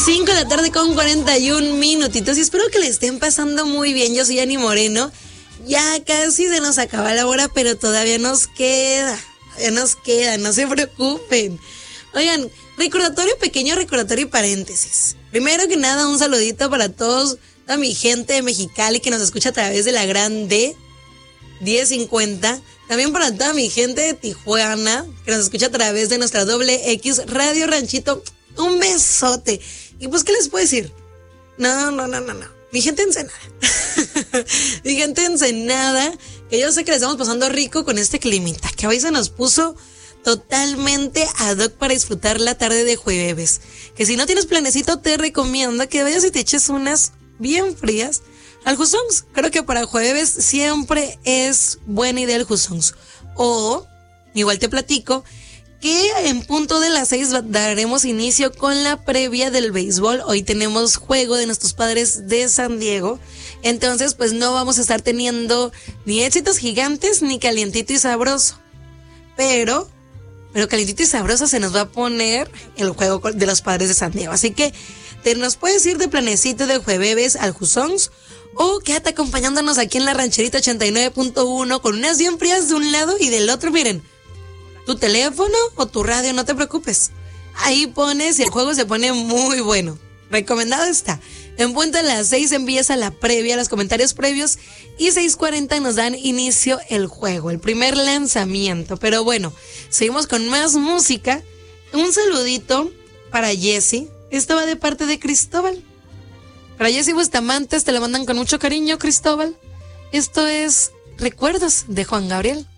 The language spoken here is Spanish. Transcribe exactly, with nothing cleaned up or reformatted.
cinco de la tarde con cuarenta y un minutitos y espero que le estén pasando muy bien. Yo soy Ani Moreno. Ya casi se nos acaba la hora, pero todavía nos queda. Ya nos queda, no se preocupen. Oigan, recordatorio, pequeño recordatorio y paréntesis. Primero que nada, un saludito para todos, toda mi gente de Mexicali que nos escucha a través de la Grande diez cincuenta. También para toda mi gente de Tijuana que nos escucha a través de nuestra doble X Radio Ranchito. Un besote. Y pues, ¿qué les puedo decir? No, no, no, no, no. Mi gente Ensenada. Mi gente Ensenada, que yo sé que le estamos pasando rico con este climita, que hoy se nos puso totalmente ad hoc para disfrutar la tarde de jueves. Que si no tienes planecito, te recomiendo que vayas y te eches unas bien frías al Jusons. Creo que para jueves siempre es buena idea el Jusons. O, igual te platico, que en punto de las seis daremos inicio con la previa del béisbol. Hoy tenemos juego de nuestros Padres de San Diego. Entonces, pues no vamos a estar teniendo ni éxitos gigantes ni calientito y sabroso. Pero, pero calientito y sabroso se nos va a poner el juego de los Padres de San Diego. Así que te nos puedes ir de planecito de jueves al Jusons o quédate acompañándonos aquí en la Rancherita ochenta y nueve punto uno con unas bien frías de un lado y del otro, miren. Tu teléfono o tu radio, no te preocupes. Ahí pones y el juego se pone muy bueno. Recomendado está. En punto de las seis empieza la previa, los comentarios previos y seis cuarenta nos dan inicio el juego, el primer lanzamiento. Pero bueno, seguimos con más música. Un saludito para Jessie. Esto va de parte de Cristóbal. Para Jessie Bustamantes te la mandan con mucho cariño, Cristóbal. Esto es Recuerdos de Juan Gabriel.